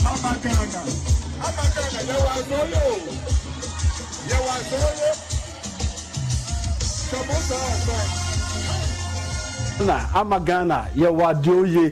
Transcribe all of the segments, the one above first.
Amagana, Yawadioye,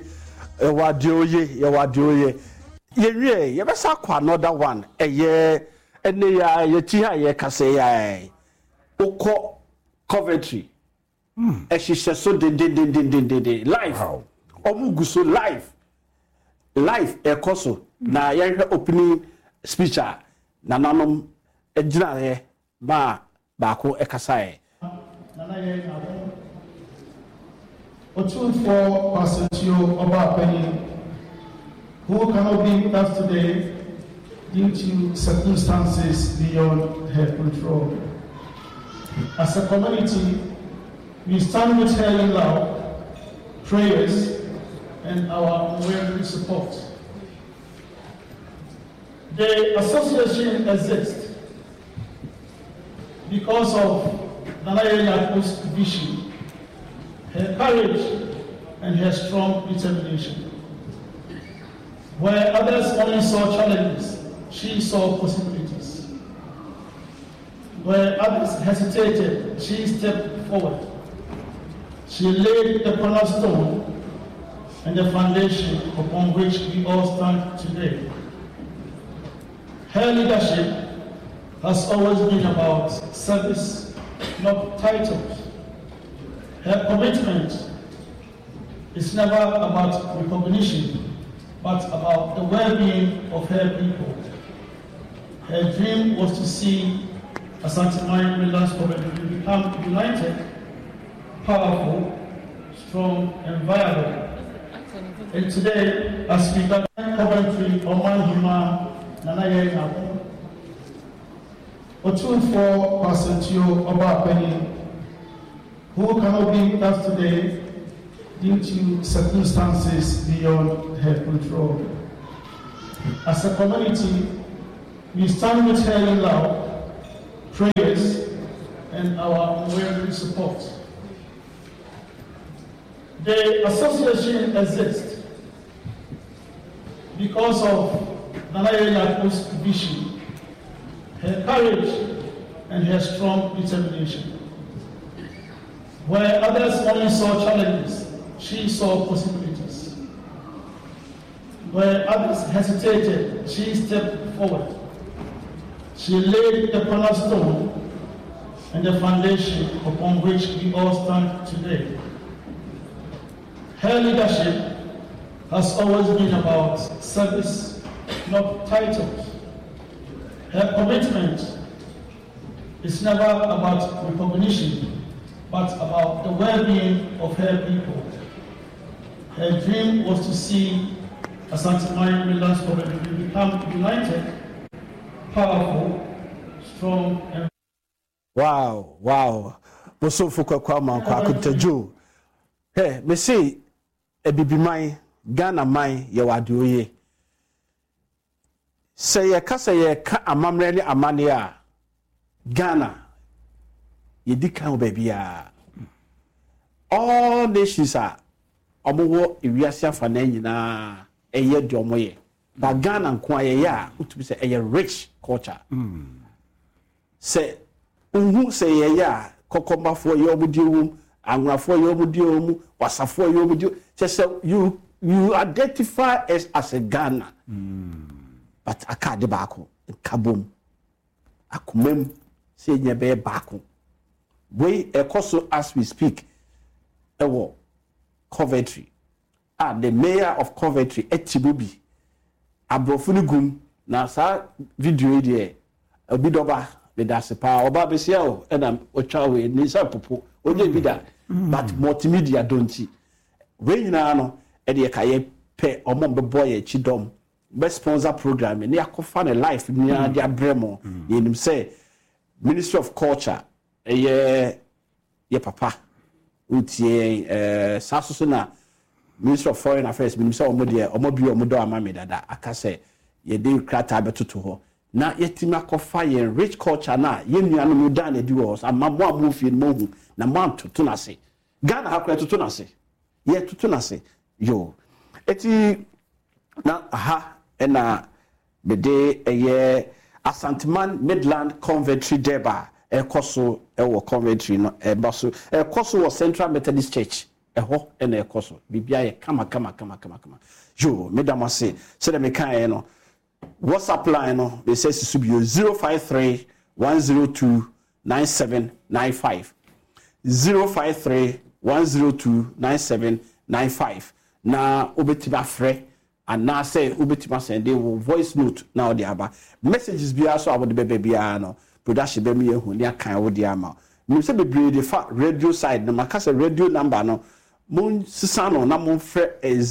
Ye, you best another one, a year, and ye Kase, Oko Coventry. And she says so, life, Omuguso, life, a coso, na young opening speech, Nananum, a general, Bako, Ekasai. For Pastor Chio Obapeni, who cannot be with us today due to circumstances beyond her control. As a community, we stand with her in love, prayers, and our unwavering support. The association exists because of Nanaye Yaku's vision, her courage, and her strong determination. Where others only saw challenges, she saw possibilities. Where others hesitated, she stepped forward. She laid the cornerstone and the foundation upon which we all stand today. Her leadership has always been about service, not titles. Her commitment is never about recognition, but about the well-being of her people. Her dream was to see Asante Mine Midlands Coventry become united, powerful, strong, and viable. And today, as we gather Coventry, Oman Hima, Nanaye Nabu, for Pastor Chio Obapeni, who cannot be with us today due to circumstances beyond her control. As a community, we stand with her in love, prayers, and our unwavering support. The association exists because of Nanaye Yaku's vision, her courage, and her strong determination. Where others only saw challenges, she saw possibilities. Where others hesitated, she stepped forward. She laid the cornerstone and the foundation upon which we all stand today. Her leadership has always been about service, not titles. Her commitment is never about recognition, but about the well-being of her people. Her dream was to see Asante Mine Midlands Coventry become united, powerful, strong, and Wow. Boso fuko kwa manko akutejo. Hey, me say ebibi man Ghana man ye wadioye. Say ye kasa ye ka amamre ni amane a Ghana ye di kan baby a all nations are omowo ewiase afana nyina eye de omoye ba Ghana nko aye ya utumi say eye rich culture say unhu say ye ya kokombafo ye omudi wum anwafo ye omudi omu wasafo ye omudi say you identify as a Ghana but akade baako kabom akumem say nye be baako we ekoso as we speak ewo Coventry the mayor of Coventry Etibubi abrofunu gum na sa video dey obidoba be dasepa oba besia o na otwa we ni sa popo onye bi da but multimedia don't we nyina no e dey kaye pe omom be boy chidom be sponsor program ni akofa na life ni ade abremo yenim say Ministry of Culture ye papa utie saso na Ministry of Foreign Affairs minister omodo amame dada aka say ye dey krata betoto ho na yetima kofa ye rich culture na ye nuanu mu dan edi wo amamo amofie no hu na man toto na se Ghana ha kwato to na se ye toto na se yo eti na aha ena bede eye Asanteman Midland Conventry Deba ekoso ewo Conventry no ebaso ekoso wo Central Methodist Church eho ena ekoso bibia ye kama jo medamase se de mekan no WhatsApp line no be say subio 053 102 9795 053 102 9795 na obetiba frɛ ana say obetiba send voice note na odi aba messages bia so abode bebe bia no production be me ehu ni akan wo dia ma me say bebre de fa radio side na makasa radio number no mon sisa no na mon frɛ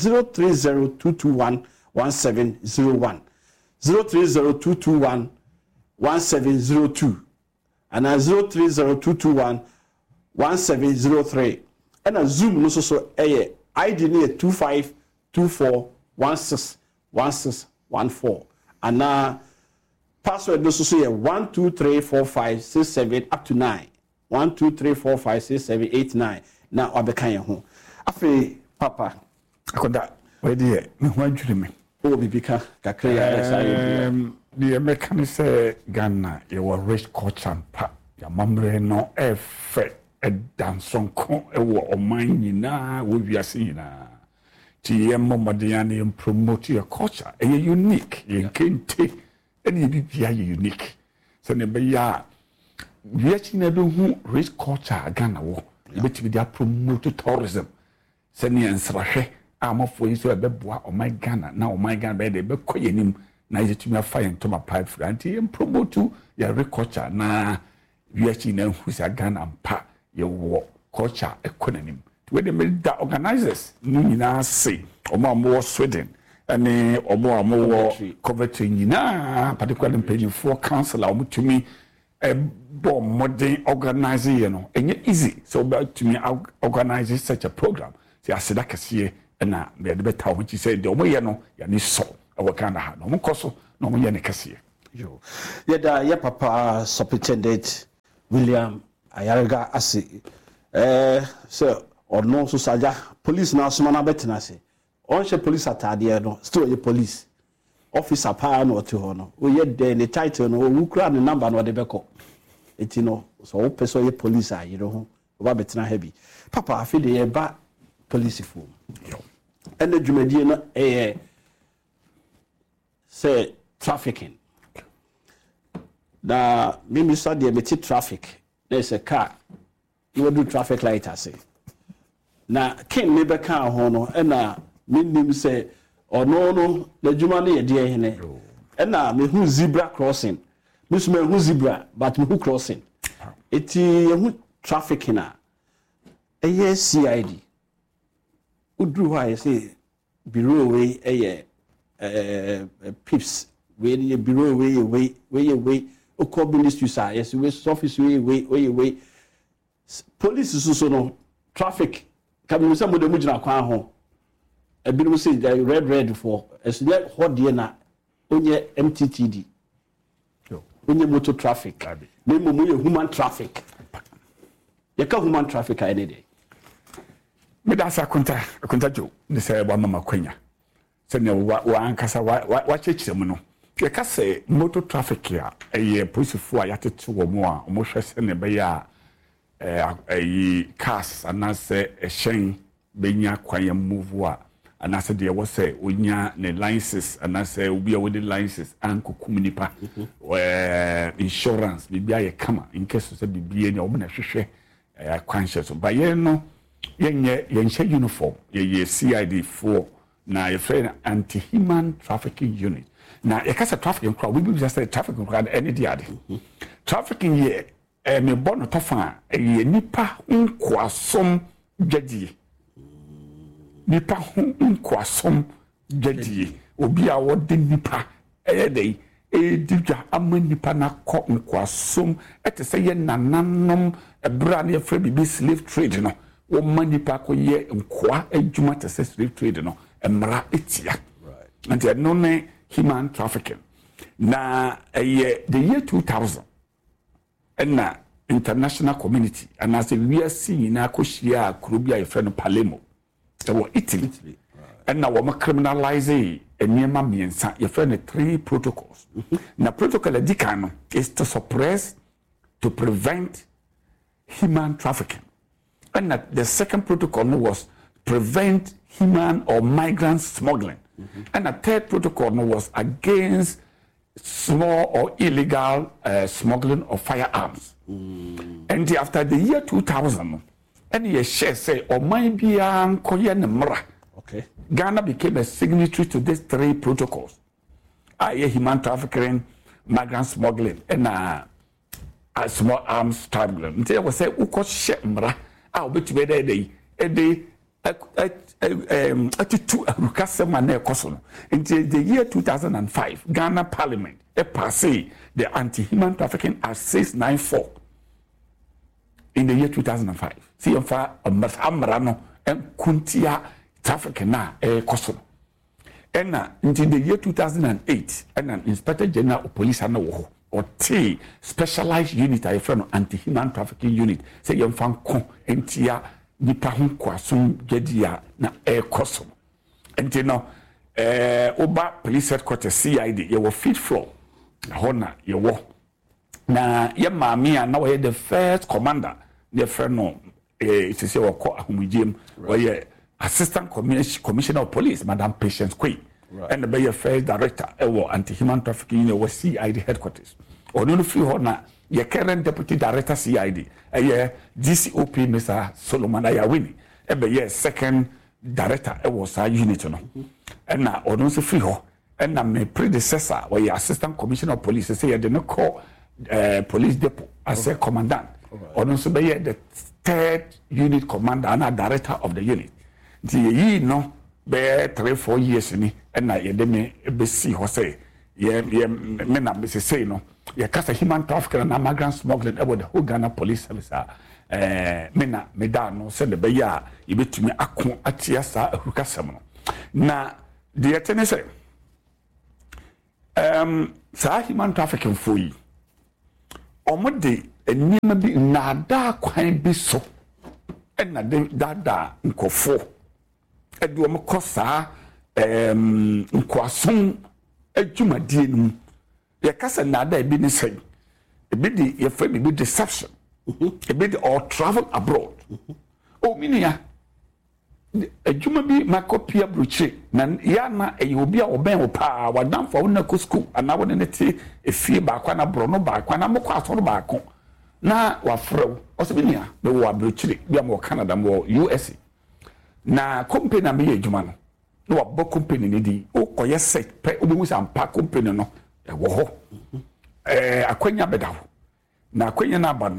0302211701 0302211702 and 0302211703 and a Zoom no so ID ni 2524161614 and password no so 1234567 up to 9 123456789 na obekan ye ho afi papa akoda we dey me ho adwure me o bibika kakra ya say the American say Ghana ye were rich culture pa ya mamre no efe edansonko ewo oman nyina wo wiase nyina ti ye momodea na promote your culture e unique ye kente ene bibia ye unique so ne be ya wiase na be hu rich culture Ghana wo betimi dia promote tourism se ne ensrahwe amafo yi so ebeboa oman Ghana na oman Ghana be de be koyenim na yetumi afa yentoma pipe franti promote your rich culture na wiase na hu sa Ghana mpa ye wo culture economy we dey make the organizers ni nyina say omo Sweden ene omo Coventry nyina particularly mpanyinfo council a omutumi bo modern organizing you know enye easy so to me organize such a program see aseda kese na be de beta wo chi say de omo ye no ya ni so e wo kan ha no mo koso no mo ye ne kese yo yeda ye papa Superintendent William Ayarga ase so ono so saja police na asoma na betina se onche police atade no still ye police officer pa na ote ho no o ye de ne title no o wukura ne number no de beko eti no so o person ye police a yiro ho o ba betina heavy papa afi de ye ba police fo yo ene dwumadie no say trafficking da mimi so de meti traffic there's a car you do traffic light ase na ken me be kan ho no na minnim say ono na djuma na ye de hene na me hu zebra crossing me so me hu zebra but me hu crossing eti ye hu traffic na CID udru ha ye say bureau we pips we bureau we oko ministry sa yes we office we police so no traffic kabi say mo de mu gina kwan ho ebi no say red for esle hodie na onye MTTD onye motor traffic me mo ye human traffic ye ka human traffic a ene de me da sa konta jo ne say ba mama kwanya se ne wa ankasa wa chechire mu no ye ka say motor traffic ya police fo a yatete wo mo a mo hwe se ne be ya cars anase ehyen benya kwanya move a anase de wo say onya ne licenses anase obi a wodi licenses ankokum nipa insurance bibia ye kama in case so bibia ne omo na hwehwe conscious ba ye no yenye uniform ye CID4 na ye friend anti-human trafficking unit na ye kasa trafficking crowd we be just say trafficking crowd any dia trafficking ye me bono tofa nipa nkwasom dwadie nipa nkwasom dwadie obi a wode nipa dey edidwa ama nipa na kɔ nkwasom etese ye nananom ebra na efra bibi slave trade no wo manipa ko ye nkwa adwuma tese slave trade no emra etia and no ne human trafficking na the year 2000 and international community and as we are seeing na koshia kurubia e friend Palermo they were Italy and now we criminalize enema miensa your friend 3 protocols. Now protocol edikano is to suppress, to prevent human trafficking. And that the second protocol was prevent human or migrant smuggling. And the third protocol was against small or illegal smuggling of firearms. And after the year 2000, and ye share say, or might be okay. Ghana became a signatory to these 3 protocols. Human trafficking, migrant smuggling, and small arms trafficking. Until I was say, who could share mra? I'll bet you a day. Until the year 2005, Ghana Parliament passed the Anti-Human Trafficking Act 694 in the year 2005. See, if Amrano and Kuntia trafficking na kosono. And until the year 2008, and an Inspector General of Police or T specialized unit, I friend anti-human trafficking unit. Say you fan kon entia nipa ho kwason gedia na kosono. And you know, Oba Police Headquarters CID, you were 5th floor. Hona you were. Na ye mami na we the first commander. The friend no, it is your call Ahumijim, or ye Assistant Commissioner of Police, Madam Patience Quay, and the Bayer First Director, Anti-Human Trafficking, was CID headquarters. Or no free honor, your current Deputy Director CID, a year DCOP, Mr. Solomon Ayawini, a year second Director, was a unit. And now, or no free ho, and now my predecessor, or your Assistant Commissioner of Police, say I did not call Police Depot as a commandant, or no so be the 3rd unit commander and a director of the unit. Ye no be 3-4 years ni and na ye de me be see ho say ye me na be say no ye kasa human trafficking and migrant smuggling about the whole Ghana police service me na me da no say the be ya ye betumi akon atia sa ahukasam no na the atene say sa human trafficking for yi omode enima bi na da kwan bi so and na da nkofo eduom kosa nkwason adwumadie no ye kasa nada ebi ni say ebi di ye fa bi deception ebi di or travel abroad o minia adwuma bi makopia broche na ya na eyobi a oben wo pa wadan fa wona ko school ana wona neti efie ba kwa na bro no ba kwa na mokọ aso ba ko na wafrew osiminia be wo abroche bi am wo Canada mo USA na company na me adwuma no wabọ company ni di o koye set pe obi musa ampa company no wo ho akwanya bedawo na akwanya na aba no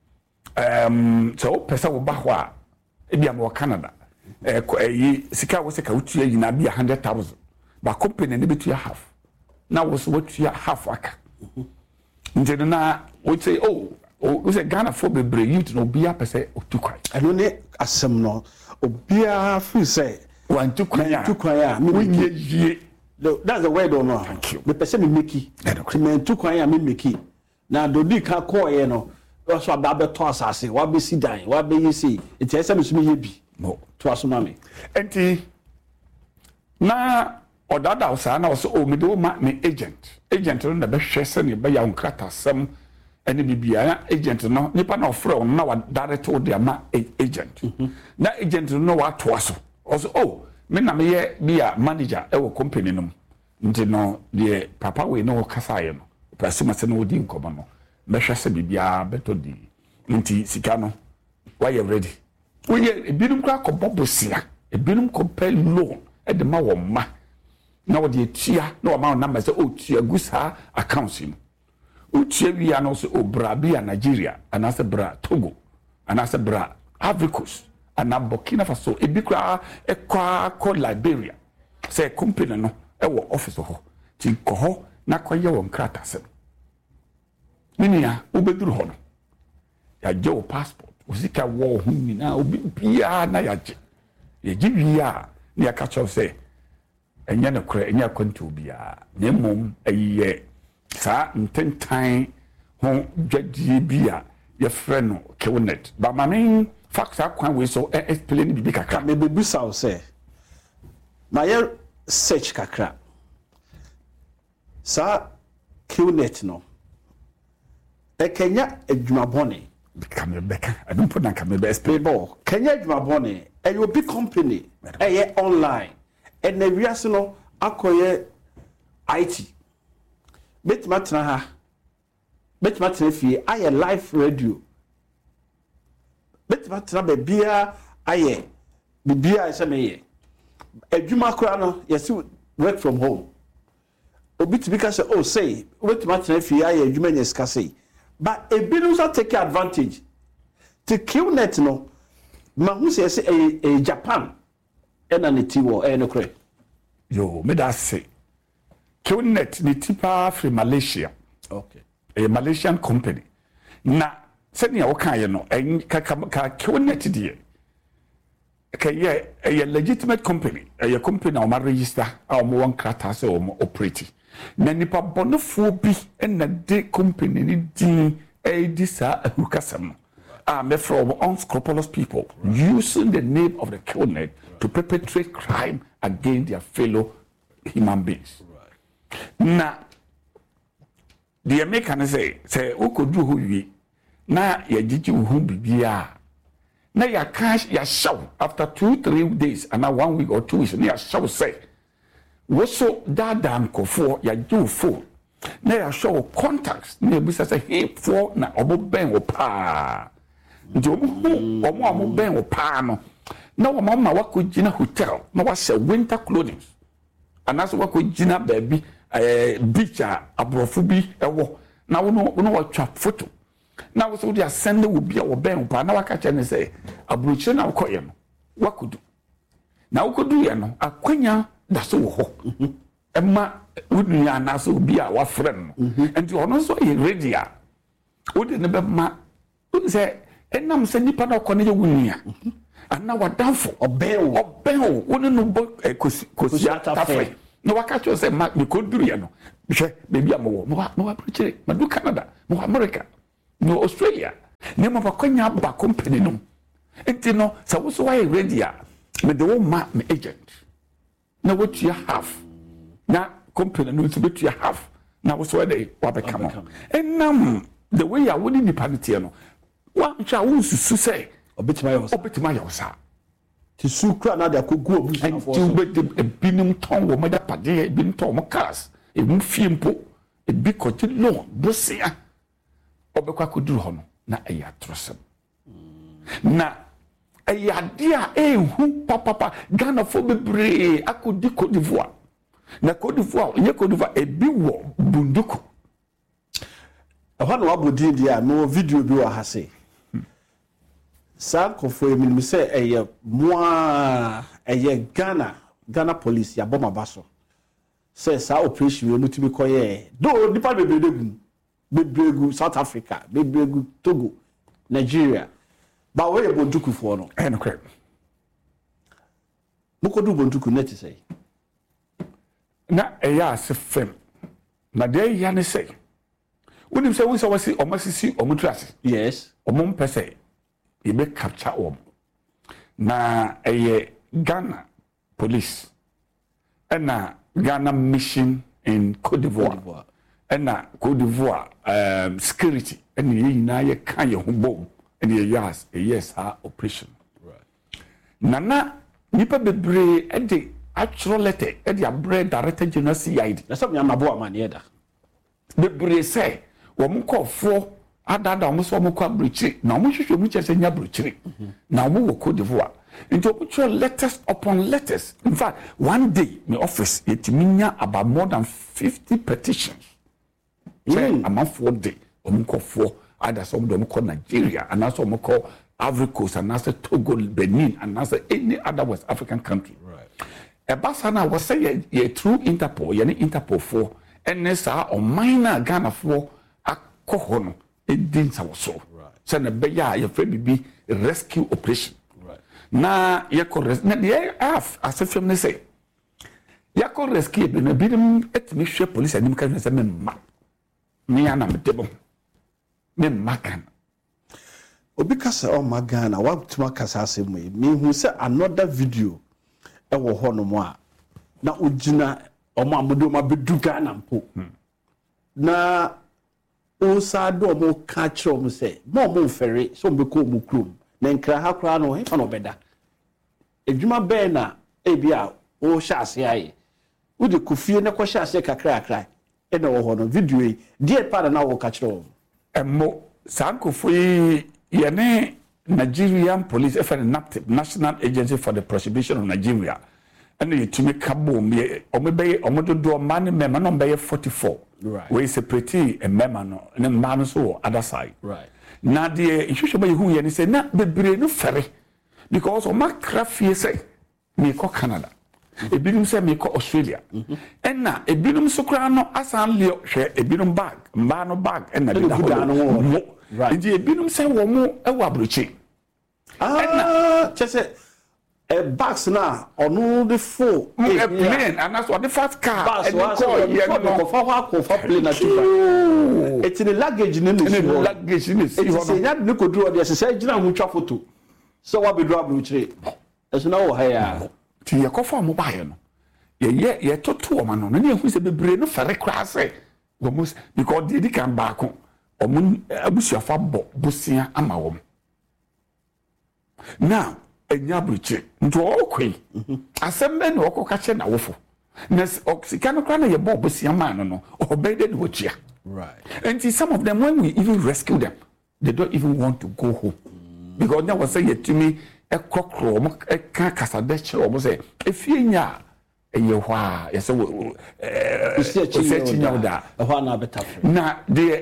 so pesa wo ba ho a ebi am wo Canada sika wo sika utua yina bi 100,000 ba company ne betua half na wo so watua half aka nje na wo say we say Ghana for bebre youth no bia pese otukwa eno ne asem no obia feel say want to kwaya me ye that's the word or no me pese me meki me to kwaya me meki na dodi ka call ye no so aba to asase wa be si dan wa be yesi enti ese me so me ye bi no to asoma me enti na odada osa na so me do ma me agent no na be hwese ne be ya onkrata sem ene bibia agent no nipa na ofre on na wa direct o de ma agent na agent no wa to aso also me na me ye bia manager e wo company no nti no de papa we no kasa ye no prasima se no odi nkomo no be hwese bibia beto di nti sika no why you ready we ebinum kra ko bobosia ebinum ko pay loan e de ma wo ma na wo de tia na wo ma number say tia gusa accounts no utie wi ano so obrabia Nigeria anase bra Togo anase bra Ivory Coast ana Burkina Faso ebikra ekwa ko Liberia say company no e wo office ho ti ko ho na kwaye wo nkrata se minia ubeduru ho no ya jo passport usika wo hu nyina obi bia na ya je ye giwia na ya kacho say enya na kura enya kwantu bia na mom ayiye sa ntentan ho dwadie bia ye frɛ no Kewnet ba manen fax akwan we so explain bi kakra me bebusa o say my search kakra sa QNet no Kenya adwumabone Beka I don't put na kamebe explain ball Kenya adwumabone e yo big company e online and na wiase no akoye IT betmatna ha betmatna fie aye live radio betmatna be bia aye bibia ise meye adwuma kora no yesi work from home obitibika say oh say betmatna fie aye adwuma nyeska say but ebinu so take advantage to QNet no ma hu say Japan ena ne tiwo no kre yo me da say QNet ni tipa from Malaysia. Okay. A Malaysian company. Na send ya waka ye no ka QNet die. A legitimate company. A company na o register a mo wan krata se o operate. Na nipa bonofo bi na de company ni din disa ahukasam. Me from unscrupulous people using the name of the QNet to perpetrate crime against their fellow human beings. Na the American say ukodu hu wi na ya jiji hu bibia na ya cash ya show after 2-3 days and 1 week or 2 weeks na ya show say woso dada nkofo ya do phone na ya show contacts na bisa say hey for na obo ben wo pa njo omo ben wo pa no na wo mama wakojina hotel na wa say winter clothing anaso wakojina baby beach abrofo bi ewo na wo watwa photo na wo so dia send wo bia wo ben pa na waka che ne say abrochi na wo ye no wakodu na wo kodu ye no akwanya da so wo ho emma wonu ya na so bia wa friend no enti ono so ye ready a wo de ne be ma say enam se nipa na ko ne ye wunia ana wadanfo oben wo no bo kosi atafe no wakacho say ma me koduru ya no hwe bebi amowo no wa preacher ma do Canada no America no Australia ne ma bakwanya ba company no enti no sa wo so why ready a me the one ma me agent na what you have na company no to be to have na wo so why they wa be come on enam the way ya woni ni panity no wa ncha wo susu say obetima yo sa ti sukra na da kogu obu and to be binim ton wo mada pade binim ton mo cars e mu fiempo e bi ko ti loan bosia obekwa koduru ho no na eya trosem na eya dia ehu papa Ghana fo bebre akodi Côte d'Ivoire na Côte d'Ivoire nye Côte d'Ivoire e bi wo bunduku ehwa no abodi dia no video bi wa ha se San kofo emi se eye moi eye Ghana police ya bomba baso se sa operation we mutimi koye do nipa bebregu South Africa bebregu Togo Nigeria ba we ye bonduku fo no no crap mukodu bonduku net say na eya se fem na de ya ne say wonim se won wasi omasisi omutrase yes omumpese you be capture them. Na Ghana police and na Ghana mission in Côte d'Ivoire and na Côte d'Ivoire security and ye na ye kan ye humbo and ye yes operation right nana nipa bebre e de actual letter e de abre director general CID na some yamabo amane da bebre say wo mkofo adada omo so omo kwa bruchiri na omo hwehwe mu chese nya bruchiri na omo wo Côte d'Ivoire into omo letters upon letters in fact one day my office yetiminya about more than 50 petitions a month for day omo kofo ada so omo ko Nigeria and also omo ko Ivory Coast and also Togo Benin and also any other West African country right ebasana was say ye through Interpol ye Interpol for NSA or minor Ghana for akohono edin sa so say na be ya ye fe bibi rescue operation right na ye ko na ye af asefem ne say ye ko rescue be na bidim etimi hwe police anim ka say me ma me ya na me debo me makan obi kasa o magana wa tuma kasa asem me hu say another video e wo ho no mo a na ogina o ma modo ma bedu Ghana mpo na osa do mo ka kiro mo say mo mfere so mo ko mo krom na nkra ha kra no he fa no beda edwuma be na ebia o hya ase aye wo de kofie ne ko hya ase kakra akra e na wo ho no video yi die pa na wo ka kiro emmo sankofo yi yene Nigerian Police NAPTIP, National Agency for the Prohibition of Nigeria. And you to make cabo me omodo do man member no 44. Right. We separate a member no and man so other side. Right. Now the issue by who you say na bebre no ferry because o makrafie say me ko Canada. Ebinum say me ko Australia. And na ebinum so kra no asan leo hwe ebinum bag, mba no bag and na da right. Ndi ebinum say wo mo e wa brochi. Just a box na onu the full a plane and that's what the first car and for plane na tuba it's in the luggage in the luggage in it's say ya no ko duro dey say gina ho twa photo so wa be duro abrochire eso na wo ha ya ti ye ko fa mo ba ye no ye toto o ma no na hu se bebre no fere kra se almost because the can back omun abusuafa bo busia ama wo now enya bruche nto okwe asembe na okoka che na wofo na oxika no kra na ye bo busia man no obede de wochia right and see some of them when we even rescue them they don't even want to go home because now was say to me e kokro mo e ka kasa de chere mo say efie nya eye hwa ye say research nya hwa na beta na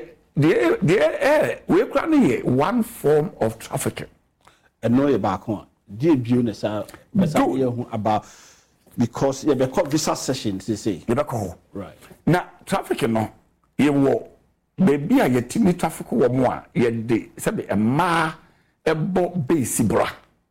we kra na one form of trafficking and no ye back on die bio na sa ye hu about because ye be call visa sessions they say ye be call right na trafficking no ye wo baby a ye timi traffic wo mo a ye de se be ma ebo base bra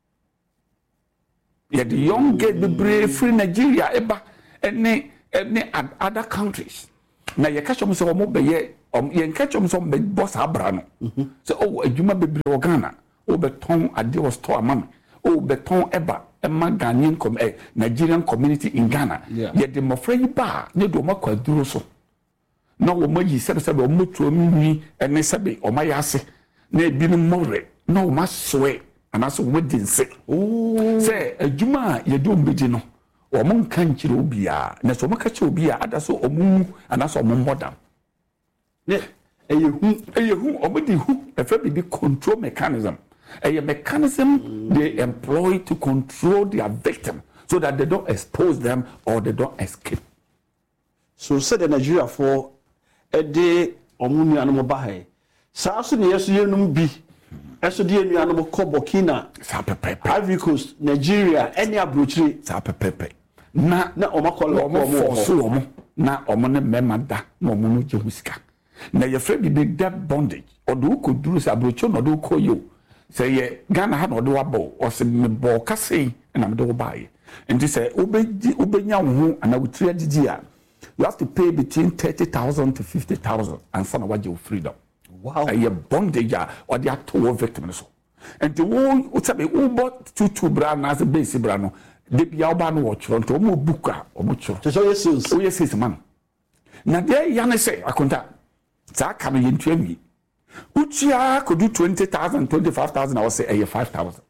ye the young girl be brave free Nigeria eba any other countries na ye catch them so mo be ye catch them so be boss abra no so oh adwuma be bre wo Ghana o beton ade was store man o beton eba ema Ghanaian Nigerian community in Ghana ye de mofra yi ba ne do makwa duro so na wo mayi sebe o motuo mi ene sebe o mayase na ebi no more na o masoe anaso wo dinse se adwuma ye do mbedi no o mo nkan kire obia na so maka kire obia adaso o mu anaso o mo modam ne eyehu o bedi hu efa bi control mechanism a mechanism they employ to control their victim so that they don't expose them or they don't escape. So said the Nigeria for a day omunu anu ba hai sa so ne yeso yenum bi eso de enu anu ko Burkina sa pepe Ivory Coast Nigeria any abrochire sa pepe na omakola omo na omo ne mema da na omo no je husika na ye frɛ bi debt bondage odo ko duru sa abrocho no do ko yo say ye Ghana ha no do wabo o se me bo kase na me do bae and this say obenya wo ana wutiri agigi a you have to pay between 30,000 to 50,000 and some of your freedom. Wow. A bondage or the actual victim so. And the one who said we bought two brand as a base brano. The Biaban watch on to more booker or much. So yes, man. Now there Yana say I contact that coming into me. Uchia could do 20,000, 25,000, I would say a year 5,000.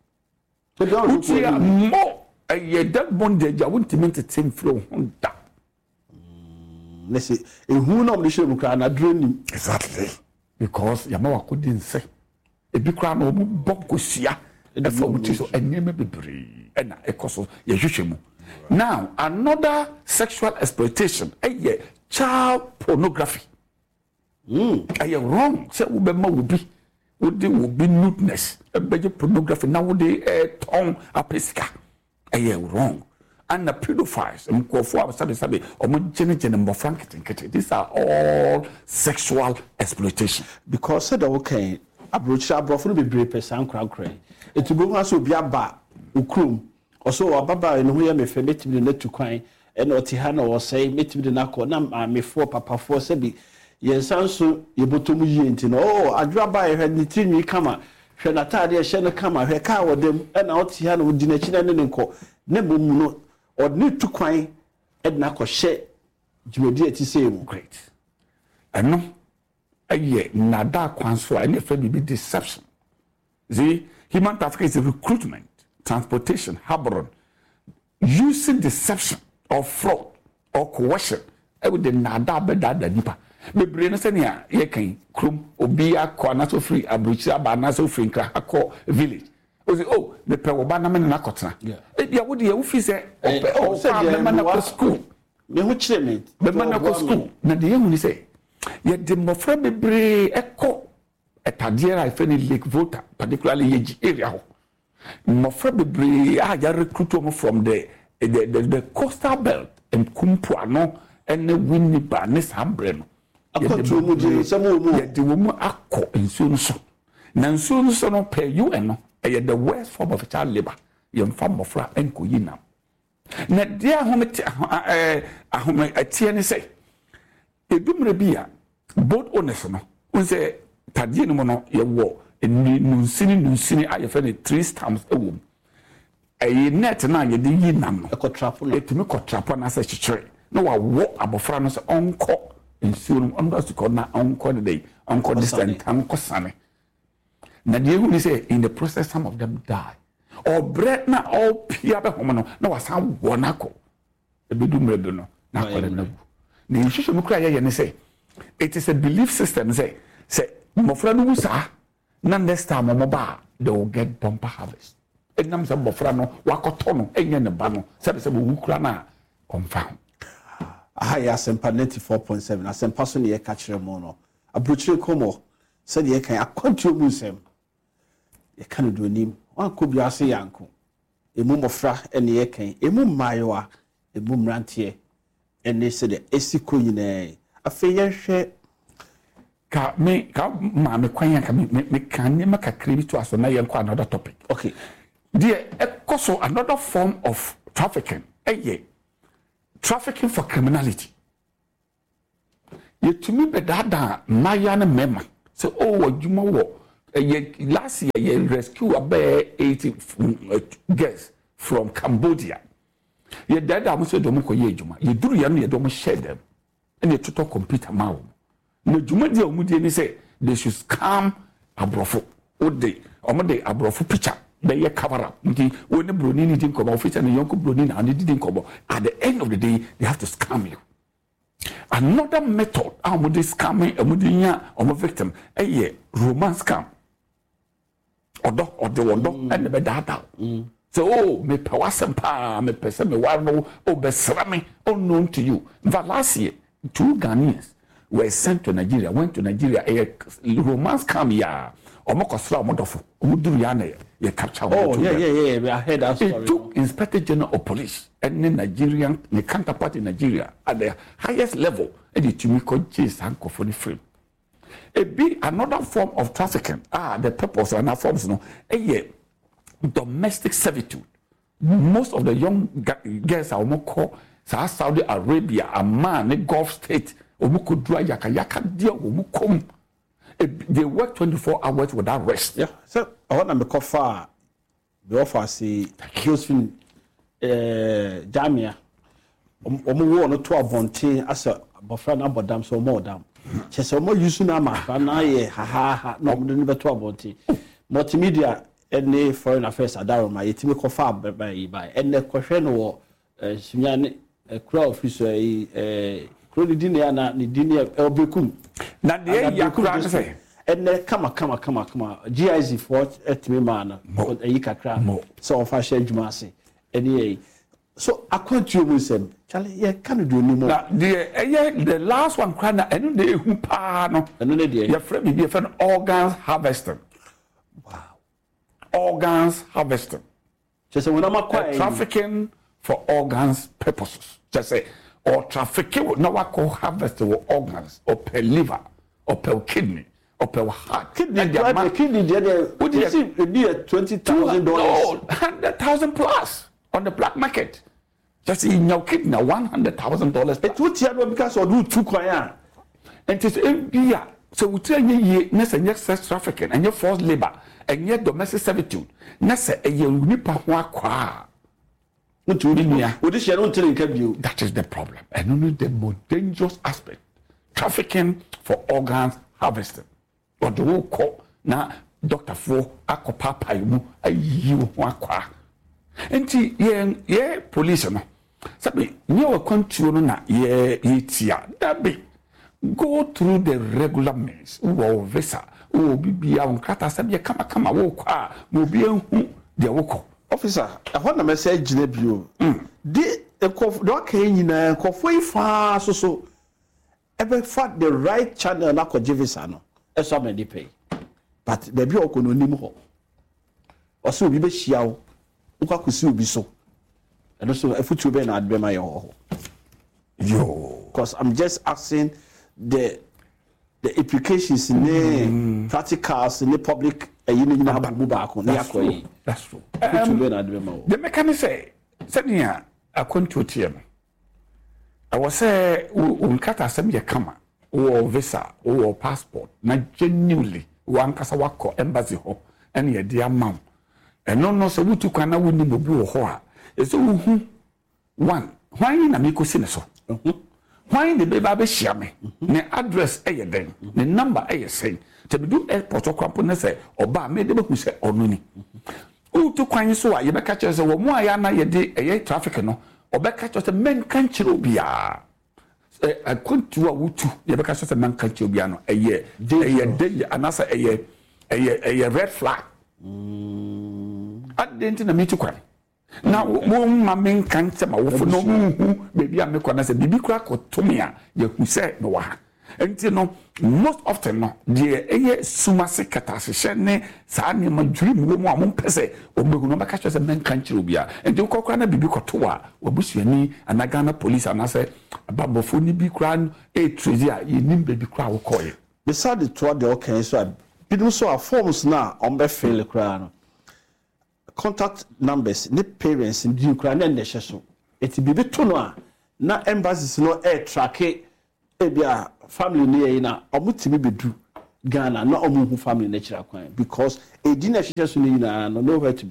Uchia more a year that bondage I wouldn't mean to think through on that. Let's say who normally should look at dream exactly because Yamawa couldn't say a big crown or Bokusia and for which is a name bebre and a cost of Yashimu. Now, another sexual exploitation, a child pornography. A wrong, say, would be nudeness, a better pornography nowadays, a tongue, a pesca. A wrong. And the pedophiles, these are all sexual exploitation. Because said okay, approach abroad be brave person cry. It will also be a bar, ukrum, or so a baba and who am a family net to cry, and Otihana or say, meet me the nako, nam me for papa for sebi. Yes, also, you bottom yint, oh, I drop by her nitini kama, her natadia shana kama, her car with them, and Otihana would dinner and co. Never no. Or need to cry and na ko she jumodi ati say great ɛno ɛyɛ nada kwan so a ɛne fɛ bibi deception. See, human trafficking is recruitment, transportation, harboring, using deception or fraud or coercion. With the nada beda da nipa. Me brain senia ye kan krum obi akọ anaso free abrochi aba anaso free nkra akọ village. O say oh me pe wo ba na me na kotena. E bia wo de ye wo fi say o say me na ko school. Me ho kire me. Me na ko school. Na de ye hu ni say ye de mofra bebre ekọ etade ra ife ni Lake Volta, particularly ye area ho. Mofra bebre a ya recruit them from the coastal belt and kumpuano and the windy barnes hambreno. Yet the woman akko in soon so. Nansoon so no pay you and no, the worst form of child labor, young farm of fra and kuyina. Na dear home a tiani say, a dumrebia, both owners no, who say, Tadiano, your war, and Nunsini, I have any 3 stamps a womb. A net na ye di yinam. A cotrapo. It me cotrapo na se chichre. No wa walk abofra no se onko nsurum ondo to call na onko the day onko distant onko sane. Na die hu say in the process some of them die. Or bread na all pia be homo no na wasan wonako. E be du mredo no na kwale na gu. The issue no kra ye ne say it is a belief system say mofra no wusa na next time mo ba they will get bumper harvest. Enam se bofra no wakoto no enye ne ba no se be wukura na konfa. Aha Asempa 94.7 Asempa so ne ye ka kire mo no abrochire komo se ne ye kan akwantu mu nsem ye kan do nim wan ko bia se yanko emu mofra ene ye kan emu mayoa emu mrantie ene se de esiko nyina afa ye hwe ka me kwan ya ka me kan ne makakre bi to aso na ye nko another topic. Okay. There also another form of trafficking. Trafficking for criminality. Yet to me, but that Mayan Mema. So, what you know, last year, you rescued about 80 girls from Cambodia. Yet that I must say, Domoko Yejuma. You do you don't share them. And you to computer mao. No, Juma dear Mudi say they should scam Abrofo. Or they Abrofo picture. They cover up. When the Brunini didn't come off, and the young Brunini and they didn't come off. At the end of the day, they have to scam you. Another method, I'm with this scamming a mudinya or my victim, romance scam. Or the and the data. So, me Pawasampa, me Pesame Warno, Besrami, unknown to you. But last year, 2 Ghanaians were sent to Nigeria, went to Nigeria, a romance scam, yeah. Omokosla Modofo, Umuduriane, ye capture. Oh, yeah. I heard that story. It took Inspector General of Police and the Nigerian, the counterpart in Nigeria at the highest level, and the Chimiko Chase and Kofoni frame. It be another form of trafficking. The purpose and forms, no, domestic servitude. Most of the young girls are Omoko, Saudi Arabia, Amman, the Gulf state, Omoko Dua Yaka Dia Omukom. They work 24 hours without rest. Yeah. So I want to make offer. The offer say Josephine Jamia. Omo wo no to abonte asa bofra na bodam so mo dam. Che se omo yusu na ma na ye ha no mo no beto abonte. Multimedia any foreign affairs adaro ma yetimi kofa ba enne kohwe no wo sunyane kura officer kuro di ne na ni di ne obekum. Na de yakura say enne kama GIZ for etimi man eyi kakra so ofa share djuma ase ene so akwantu mu sem chale ye kan do ni mo na the last one cry na enu de hu pa no enu ne de your friend be friend organs harvesting. Wow. Organs harvesting. Just say when am trafficking for organs purposes. Just say or trafficking no what call harvest of organs or per liver or per kidney or per heart. Kidney there would you see it be $20,000? No, 100,000 plus on the black market. Just in your kidney $100,000. It would tell because or do 2 kwaya. And it's a so we tell you next sex trafficking and your forced labor and yet domestic servitude. Nessa a nipa kwa. That is the problem. And only the most dangerous aspect. trafficking for organs harvesting. Or the whole call na Dr. Fo akopapa mu ayi wo akwa. Enti ye police no. Sabi nye wa kwantuo no na ye tia. Dabi go through the regular means. Wo visa, wo bibia wonkata sabi ye kama wo kwa, mo bi enhu de wo officer, I want to message you. The nyina nkofo ifa so ebe fat the right channel na ko visa no. Eso me dey pay. But baby okono nim ho. Oso obi be hia wo. Ukwa kosi obi so. And also efutu be na adbema ye ho. Yo, because I'm just asking the implications in the practicals in the public that's true. The mechanic say senior akonto tie no. I was say unkata asem ye kama o visa o passport na genuinely wan kasa wako embassy ho ene ye dia mam. Eno no so wutu kwana woni mobi wo ho a eso hu one hwan na me kosi ne so. Why the baby be share me? Ne address eye den, ne number eye say. To be do airport okrampo ne say oba me de be hu say onu ni. U to kwan so a ye be catch say wo mu aya na ye de eye traffic no, oba catch say men kan kire obia. Akontu a wutu ye be catch say men kan kire obia no eye de anasa eye red flag. Adenti na me to kwan. Now, one mammy can't say my wife no baby. I'm a say bibi crack or tomia, you who say no one. And you know, most often, no, dear, sumasi catasician, sani, my dream, woman, pese, or no catch as a man country ubia, and you call Crana bibi cotua, or Bushani, and Nagana police, and I say, Babofuni be crown, a treasure, you need baby crowd call it. Beside the two, the okay, so I didn't so our forms now on the fail crown. Contact numbers, ne parents in the Ukraine and the Sheso. It be better na embassies no air track ebia family near na omuti be do Ghana na omu family natural kwan because a dinner Sheso na nowhere to be.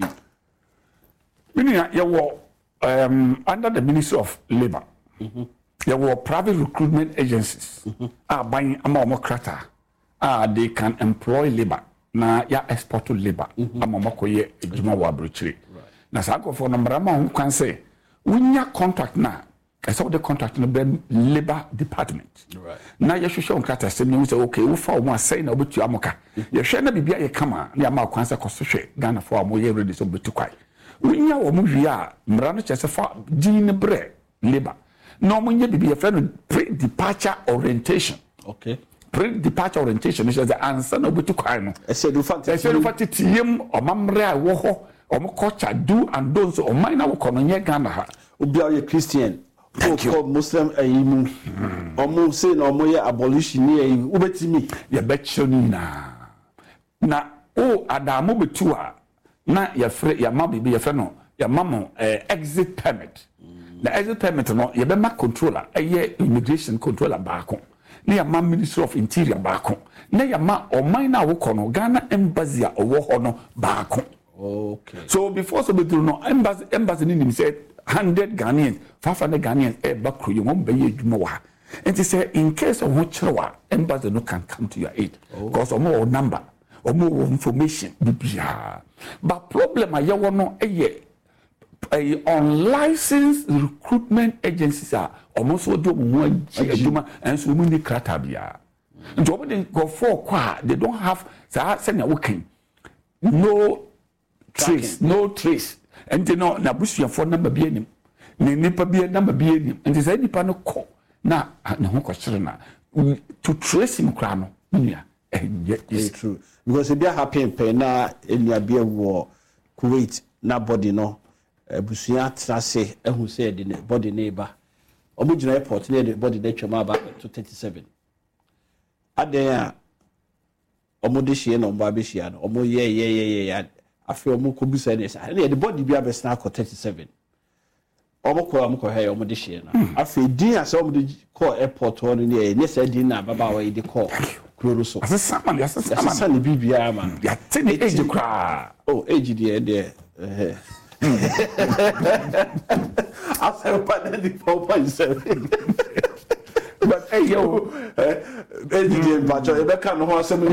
Meaning you under the Ministry of Labor. There were private recruitment agencies buying amomokrata they can employ labor. Na ya export to labor amamako ye ejuma wa abrochire na sako for no mrama hu kan say wunya contract na esa the contract no be labor department na ye hwehwe onkrata se me say okay wo fa wo asai na obetu amoka ye hwe na bibia ye kama na ma kwan say koso hwe Ghana for am ye ready so betu kwai wunya wo mu hwi a mra no chese fa din bre labor no mo nye bibia fa no pre-departure orientation. Okay. Pre-departure orientation is the answer no betu kwai no. I said you tiem o mamre a wo ho o mo culture do and don'ts o man na wo kono nye Ghana ha. Obi a Christian, o Muslim ayimu. O mo say no mo ye abolition ni ayi ubetimi. Ye betchoni na o adamu betu a na ye frɛ ya ma bibi ye frɛ no ya mamo exit permit. Na exit permit no ye be ma controller immigration controller baako. Na ya ma Ministry of Interior baako. Na ya ma oman na wo kono Ghana embassy a owo ho no baako. Okay. So before so betru no embassy ni nim say 100 Ghanaians, 500 Ghanaians back you won be adwuma wa. And say in case of what chrewa embassy no can come to your aid because of more number or more information bibia. But problem a yawo no a unlicensed recruitment agencies are almost what do adwuma and so many krata bia. Nti they go for kwa they don't have say working no trace no trace and no na busuya for number bi anim ne nipa bi number bi anim and say nipa no ko na ho ko kyere na to trace him kra no nia it's true because it be happy in na enia bi wo Kuwait na body no busuya trase ehun say the body neighbor omugina airport near the body dey twema back to 37 adan omo de hie no mba be hie no omo ye afi omo ko bisa ne sa na the body bi abesna ko 37 omo ko he omo de hie na afi din asa omo de call airport ho ne ne sa din na baba wa de call kuro so asa ne bibia man ya tene age kra age de asa pa na di 4.7 But hey yo, but you can't know some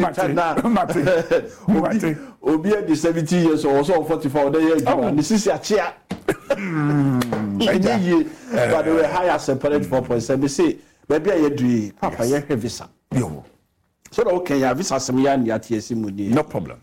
Obi the 70 years or so 44 this is a chair. But they were higher separate 4.7 say maybe I do papa you have visa. Yo. So okay, ya visa some yan ya TSC mudi. No problem.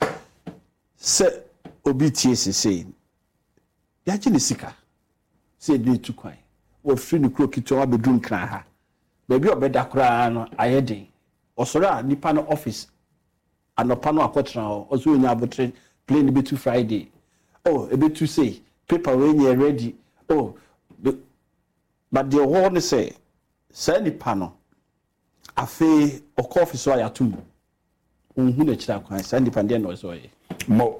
Say Obi TSC say ya gye sika. Say dey tu kwan. Wo free no kro kitwa bedroom kran ha. Baby obeda kra no ayedin. Osoro nipa no office anopa no akotra oso nya abotre plane be to Friday. Oh, e be to say paper when you ready. Oh, but the whole say nipa no afi oko office wa yatum. Unhu na kira kwan say nipa de no so ye. Mo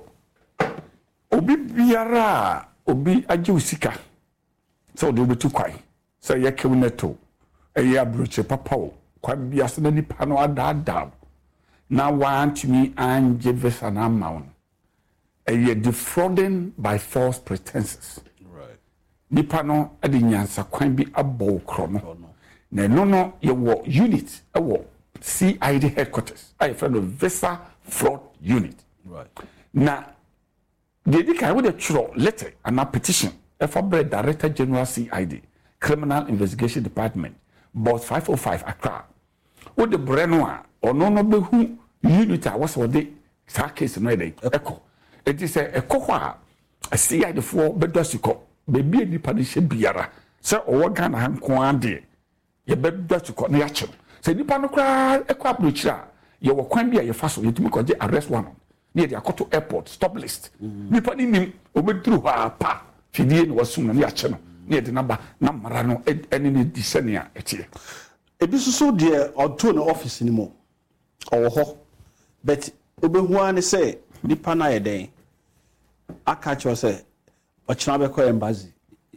obi biara obi agye usika. So de betu kwai. So ye kewneto. Eya broche papa o. Kwa biase na nipa no adada. Na want me and give an amount. You're defrauding by false pretenses. Right. Nipa no adi nyansa kwan bi abo krono. Na no your unit our CID headquarters. I friend of Visa Fraud Unit. Right. Na the dika with a true letter and a petition for Director General CID Criminal Investigation Department both 505 Accra. With the Brenoa or no be who unit I was what they case no dey echo. It is a cohort, a CID for bedosiko, baby ni panishe biara. Sir, or Ghana han kwande, ye bedosiko ni action. Say nipa no kra ekwa bruchira, ye wo kwan bia ye faso ye tumi koje arrest one near the Akoto airport stop list. Nipa ni nim obedru ha pa fidie ni wasum na action no near the number namara no eni ni disenia etie. Ebi so de onto no office ni mo. Owo ho. But obehu an say nipa na ye den. Aka cho say ochina be ko embassy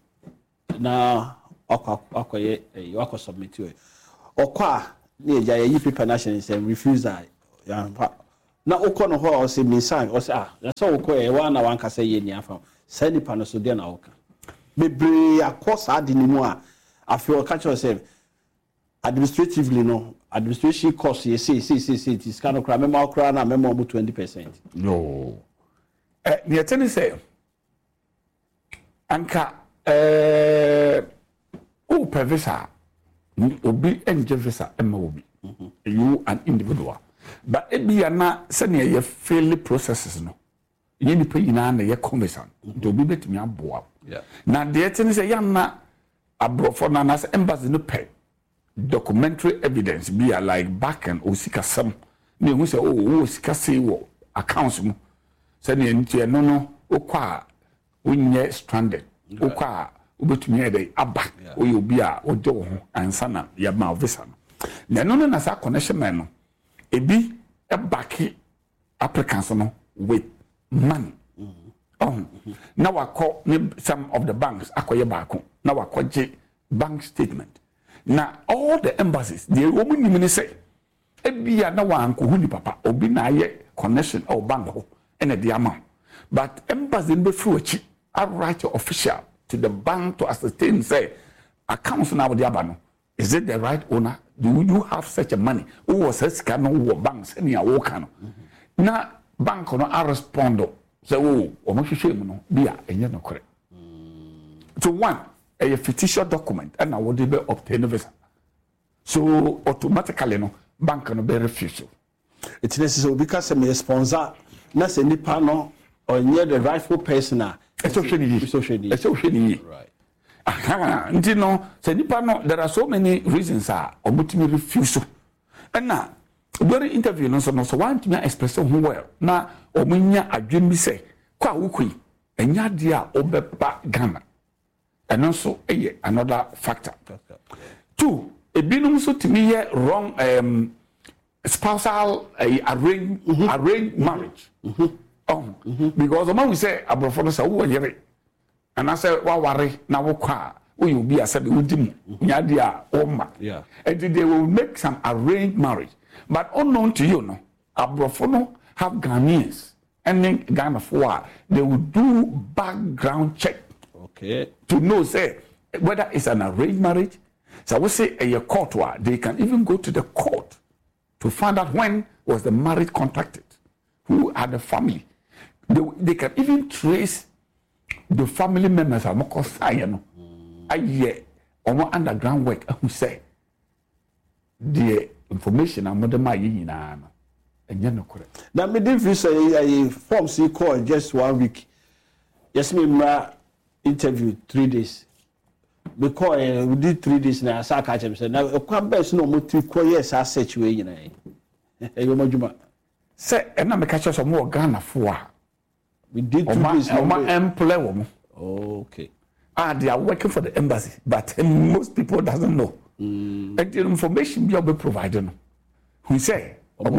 na akwa ye submit we okwa na eja ye paper national say refusal ya na okọ no ho o say me sign o say na so okọ e wa na wan ka say ye ni afa say nipa no so de na oka bebre akosa ade ni mu a afi o ka cho say administratively no administration cost ye say it is kind of cry memo cry na memo 20%. No. Near tennis say anka visa obi enje visa emma obi you an individual but it be na senior ye fairly processes no ye ni pe yina na ye conversation do bi betimi aboa na de tennis say ya na abrofo na na embassy no pay documentary evidence be like back and osika sam me hu say osika say wo accounts mu sani ntie no okwa onye stranded okwa obetumi ede aba oye obi a ojo ho ansa na ya ma visa no na no na sa connection man no ebi e back applicants no with money na wakọ some of the banks akoye baako na wakọje bank statement na all the embassies they woman ni say ebi ya na wanko hu ni papa obi na aye connection or bank ho and the amount. But embassy be through I write your official to the bank to ascertain say accounts now the abano. Is it the right owner? Do you have such a money? Who was a scanner or banks any awokano? Na bank no I respond say almost shame no be and no correct. So one a fictitious document and I would be obtain a visa. So automatically no bank no be refusal. It's necessary because me sponsor na se nipa no or near the rightful person it's okay right you know se nipa no there are so many reasons obutimi refuse and na during interview no so want me express who well na omunya adwem bi say kwa wukui enya de a obeba Ghana and also another factor. Two, ebinum so timi ye wrong spousal arranged marriage. Because the man we say abrofo say wo yere and I say wa ware na wo kwa we will be said udim nya dia oma and they will make some arranged marriage but unknown to you no abrofo no have Ghanaians and then Ghana for they will do background check to know say whether it's an arranged marriage So we say a court where they can even go to the court to find out when was the marriage contracted, who are the family. They can even trace the family members. I'm not saying no. Underground work. Who say the information I'm not the and you're not correct. Now, me did say form C call just 1 week. Yes, me interview 3 days. Because we did 3 days now. I catch him. Now, a quite best no more 3 years. I said you, you know. Say, and I'm a catcher some more Ghana for. We did 2 days. Okay. They are working for the embassy, but most people doesn't know. And the information we be providing. We say,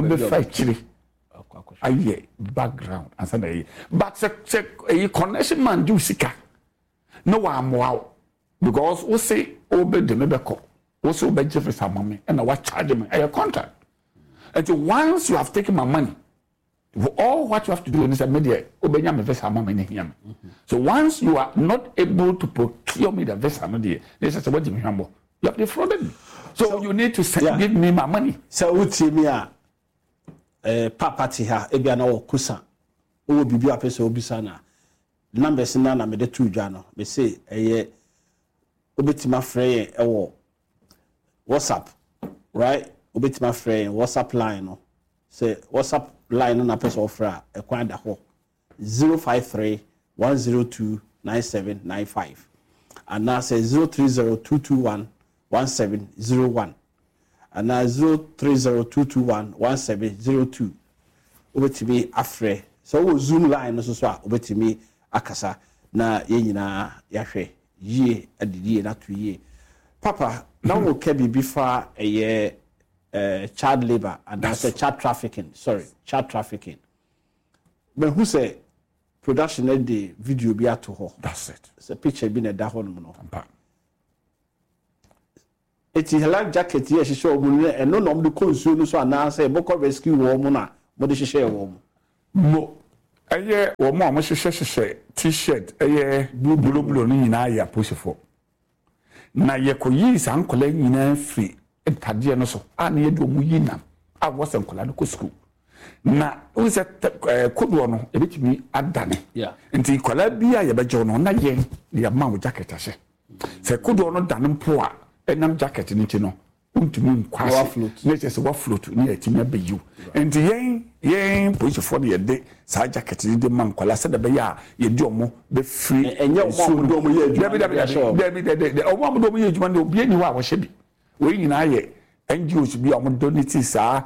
background and Sunday. But a connection man do sika. No one wow. Because we say obey the Mebeko, also obey Jeffrey mommy, and I was charging me a contract. And so once you have taken my money, all what you have to do is media obey my vessel mommy here. So once you are not able to procure me the vessel, this is what you have defrauded me. So you need to give me my money. So what see me papa tiha ebia na okusa o bibi apese obisa na numbers na me de tu dwa no me say obetima frey ewo WhatsApp, right? Obetima frey WhatsApp line no. Say WhatsApp line no na person offer e kwan da ho 053 102 9795 and now say 030 221 1701 and now 030 1702 obetimi afre so Zoom line no so obetimi akasa na ye nyina yahwe ye adidie na to ye papa na wo ka bibi fa child labor and that's child trafficking but who say production of the video be at ho that's it it's a picture be na da ho no it's a life jacket here she show mu and no the consume no so na say boko rescue wo mu na mo de hye wo mu mo wo mo mo hye t-shirt blue ni nyina ya posifo na ye ko yi san kola nyina free entade no so na ye do mu yina a wo san kola no ko school na wo se kodo no e betimi adane nti kola bia ye bejo no na ye ya ma wo jacket ahye se kodo no dane mpo a enam jacket ni no untumi nkwase na se wa float ni atimi abeyu nti yen police for the day sa jacket ni de man kwala se da be ya ye di omo be free enye omo do omo ye adwuma de omo do omo ye adwuma de obi ani wa wo hye bi we nyina ye NGOs bi omo donate sa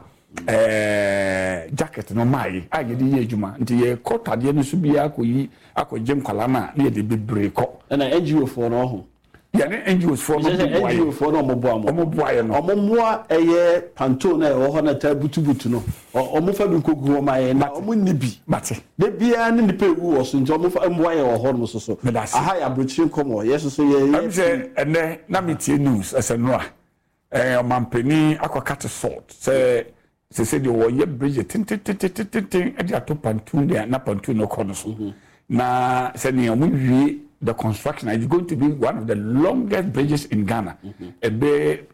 jacket no mai a ye de ye adwuma nti ye kotade ni so bi akoyi akogye nkwala na ye de bebre ko na NGO for no ho ya ne NGOs for no NGO for no omo boa no omo moa eye panto na e ho na ta butubutu no omo fa bi kogu ma ye na omo nibi mate de bia ne nipa ewu wo so nti omo fa moa ye ho no so aha ya brochiri komo yes so ye am say ene na metie news aseno a omampani akokate salt se de wo ye bridge tin e dia to pantu de na pantu no kono so na se ne omo wie the construction is going to be one of the longest bridges in Ghana. Ebe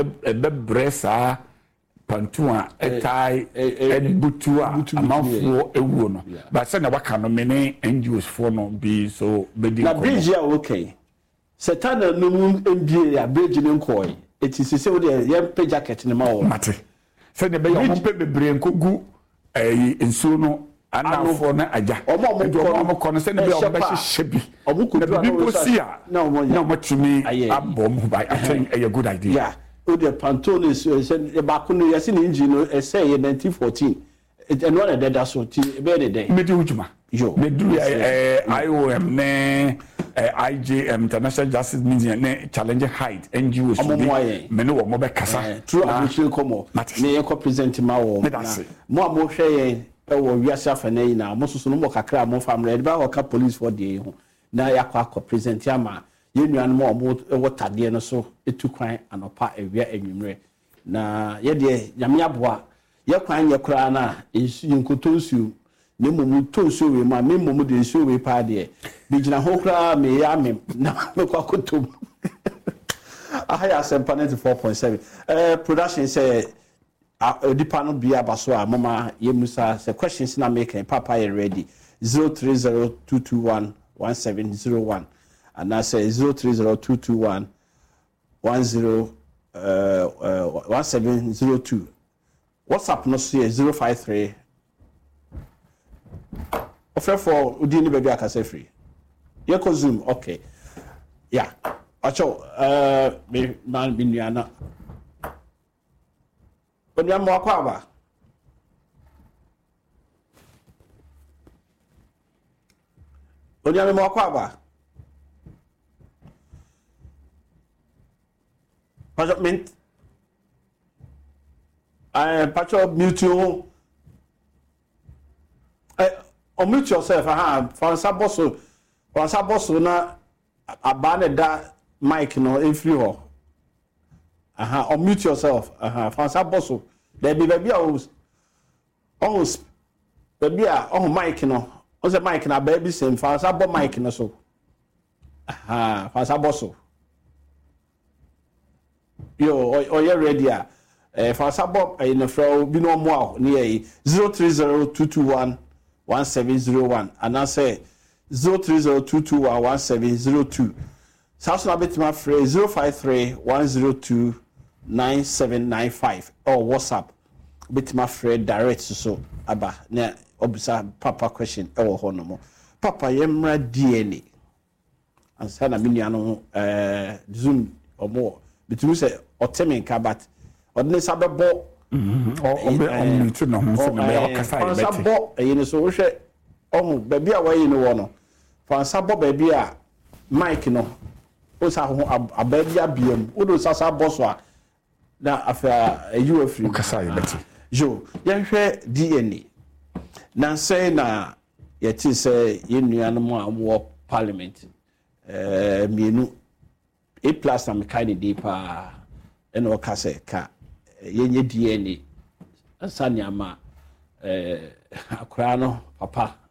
bresa pantua etai butua amafo ewu no. But say na waka no many NGOs for no be so bedi. Na bridge ya okay. Setana no MBA ya bridge ni nkoi. It is say we dey pay jacket ni ma wo. Mate. Say ne be yo mo pe bebre nkogu ensuo no anafo na aja omo kono se ne be omo be hye bi na bi si a na omo tumi abom by atten a good idea yeah o de pantone se ba ko no yesi ni engine no e say 1914 and one of that so ti be the day me di ujuma yo me do IOM ne IJM International Justice Mission ne challenge height NGOs me no mo be kasa true abuchi komo ne ye ko present ma wo mo hwe ewo wiase afana yi na mososo no mo kakra mo family de ba ho ka police for the ho na yakwa present ama ye nuan mo ewo tade no so etukwan anopa ewia enwumre na ye de nyame aboa ye kwan ye kura na nkotonsu ne momu tonsu we ma me momu de nsu we pa de bi gina ho kura me ya me na me kwa kotom Ahaya Sempa 94.7. Production say Dipa no bia baso a mama yemusa say questions na make papa you ready 0302211701 and I say 0302211702 WhatsApp no say 053 offer for udini baby akase free yeko Zoom okay yeah acho me man binuana onya mo akwa ba onya mo akwa ba pacho mint pacho mute you unmute yourself fansa bosso na abane da mic no free ho unmute yourself fansa bosso there be baby almost baby mic no on the mic na baby same fansa bo mic no so fansa bosso yo you ready fansa bo in fro bi no mo near 0302211701 and I say 0302211702 South Nabetima phrase 053-102-9795 or WhatsApp Betima phrase direct so aba na obisa papa question e wo hono papa yemra DNA ansa na minia no Zoom omo bitumi say otemen ka but odne sabebo mute no ho so na be okasa e beti sabo yin so wo hwe baby a wayi no wo no fa sabo baby a mic no o sa ho ababi abiem o do sasa boso a na afa you free okasa e beti jo ye hwe DNA na say na ye ti say ye nuanom a wo parliament mienu a plus na mekani dey pa eno okasa ka yenye DNA asani ama akra no papa